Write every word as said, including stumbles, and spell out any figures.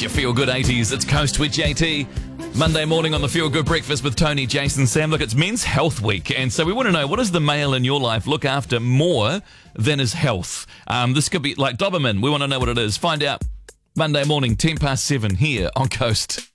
your Feel Good eighties. It's Coast with J T. Monday morning on the Feel Good Breakfast with Tony, Jason, Sam. Look, it's Men's Health Week, and so we want to know, what does the male in your life look after more than his health? Um, this could be like Doberman. We want to know what it is. Find out Monday morning, ten past seven here on Coast.